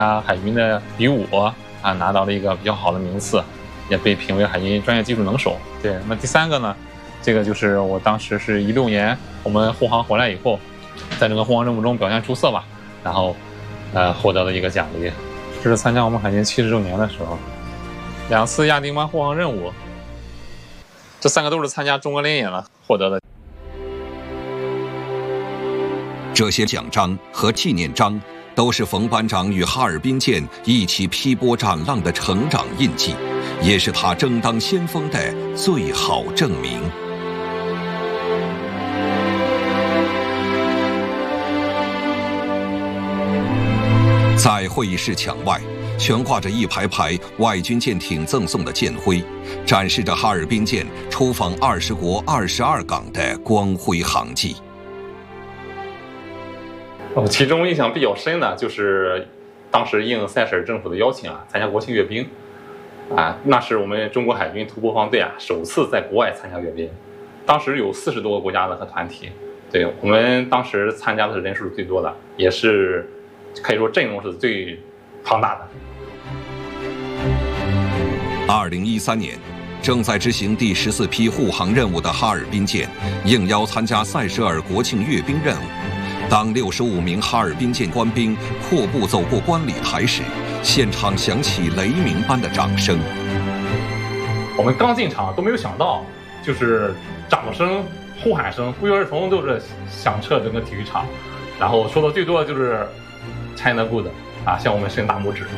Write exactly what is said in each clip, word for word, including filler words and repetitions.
啊海军的比武啊拿到了一个比较好的名次，也被评为海军专业技术能手。对，那第三个呢，这个就是我当时是一六年我们护航回来以后，在这个护航任务中表现出色吧，然后呃获得了一个奖励。这是参加我们海军七十周年的时候，两次亚丁湾护航任务，这三个都是参加中俄联演了获得的。 这些奖章和纪念章都是冯班长与哈尔滨舰一起劈波斩浪的成长印记，也是他争当先锋的最好证明。在会议室墙外悬挂着一排排外军舰艇赠送的舰徽，展示着哈尔滨舰出访二十国二十二港的光辉航迹。 哦，其中印象比较深的就是当时应塞舌尔政府的邀请啊，参加国庆阅兵啊，那是我们中国海军突破方队啊首次在国外参加阅兵。当时有四十多个国家的和团体，对我们当时参加的人数是最多的，也是可以说阵容是最庞大的。 二零一三年，正在执行第十四批护航任务的哈尔滨舰应邀参加塞舌尔国庆阅兵任务。当六十五名哈尔滨舰官兵阔步走过观礼台时，现场响起雷鸣般的掌声。 我们刚进场都没有想到，就是掌声、呼喊声不约而同都是响彻整个体育场，然后说的最多的就是 China Good 啊，向我们伸大拇指。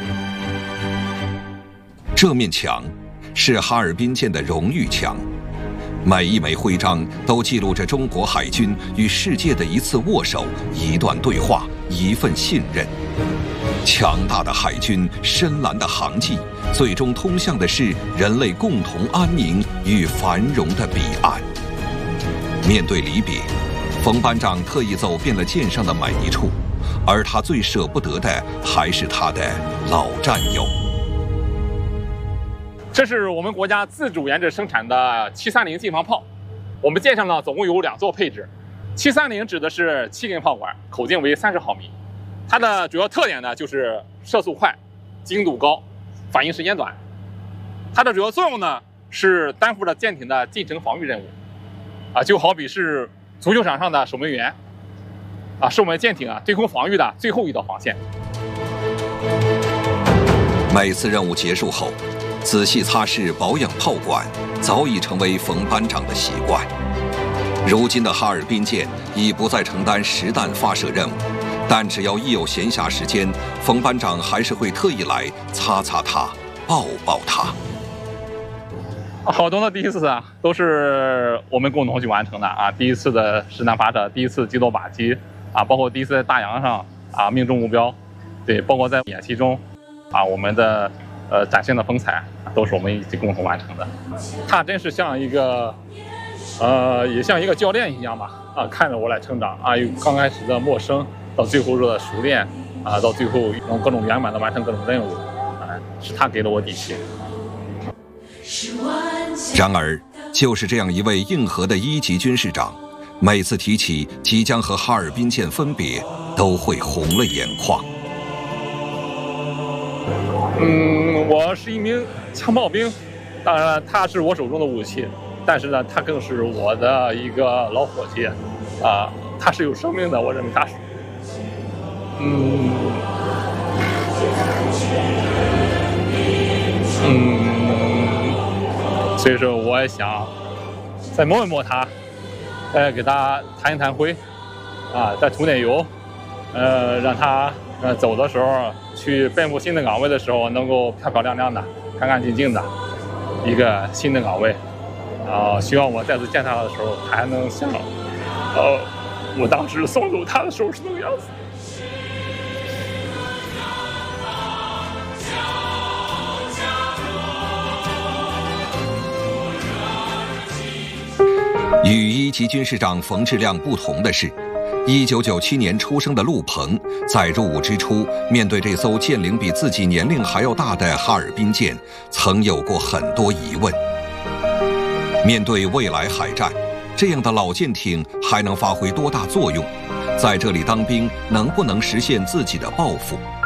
这面墙是哈尔滨舰的荣誉墙，每一枚徽章都记录着中国海军与世界的一次握手、一段对话、一份信任。强大的海军、深蓝的航迹，最终通向的是人类共同安宁与繁荣的彼岸。面对离别，冯班长特意走遍了舰上的每一处，而他最舍不得的还是他的老战友。 这是我们国家自主研制生产的七三零近防炮，我们舰上呢总共有两座配置。七三零指的是七根炮管，口径为三十毫米。它的主要特点呢就是射速快、精度高、反应时间短。它的主要作用呢是担负着舰艇的进程防御任务，啊，就好比是足球场上的守门员，啊，是我们舰艇啊对空防御的最后一道防线。 每次任务结束后，仔细擦拭保养炮管早已成为冯班长的习惯。如今的哈尔滨舰已不再承担实弹发射任务，但只要一有闲暇时间，冯班长还是会特意来擦擦它，抱抱它。 好多的第一次啊，都是我们共同去完成的啊！第一次的实弹发射，第一次击落靶机啊，包括第一次在大洋上啊命中目标，对，包括在演习中啊，我们的呃展现的风采都是我们一起共同完成的。他真是像一个呃，也像一个教练一样吧啊，看着我来成长啊，由刚开始的陌生到最后的熟练啊，到最后用各种圆满的完成各种任务啊，是他给了我底气。 然而，就是这样一位硬核的一级军事长，每次提起即将和哈尔滨舰分别，都会红了眼眶。 嗯，我是一名枪炮兵，当然了，他是我手中的武器，但是呢，他更是我的一个老伙计，啊，他是有生命的，我认为他是，嗯，嗯。所以说，我也想再摸一摸它，再给它弹一弹灰，啊，再涂点油，呃，让它呃走的时候去奔赴新的岗位的时候，能够漂漂亮亮的、干干净净的一个新的岗位。啊，希望我再次见他的时候，还能像呃我当时送走他的时候是那个样子。 与一级军事长冯志亮不同的是，一九九七年出生的陆鹏，在入伍之初，面对这艘舰龄比自己年龄还要大的哈尔滨舰，曾有过很多疑问。面对未来海战，这样的老舰艇还能发挥多大作用？在这里当兵，能不能实现自己的抱负？